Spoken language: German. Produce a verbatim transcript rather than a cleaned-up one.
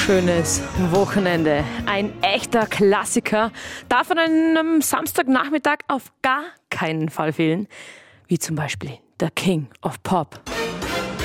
wunderschönes Wochenende. Ein echter Klassiker darf an einem Samstagnachmittag auf gar keinen Fall fehlen. Wie zum Beispiel der King of Pop.